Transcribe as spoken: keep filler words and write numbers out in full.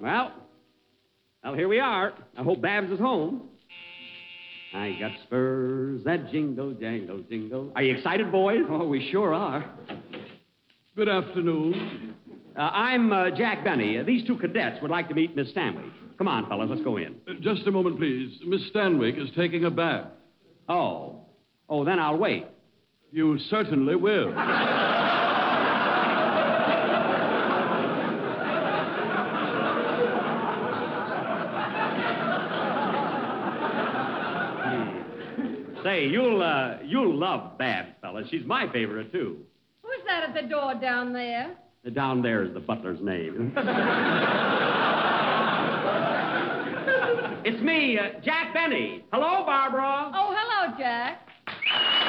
Well, well, here we are. I hope Babs is home. I got spurs that jingle, jangle, jingle. Are you excited, boys? Oh, we sure are. Good afternoon. Uh, I'm uh, Jack Benny. Uh, these two cadets would like to meet Miss Stanwyck. Come on, fellas, let's go in. Uh, just a moment, please. Miss Stanwyck is taking a bath. Oh. Oh, then I'll wait. You certainly will. Say, you'll, uh, you'll love Babs, fellas. She's my favorite, too. Who's that at the door down there? Down there is the butler's name. It's me, uh, Jack Benny. Hello, Barbara. Oh, hello, Jack.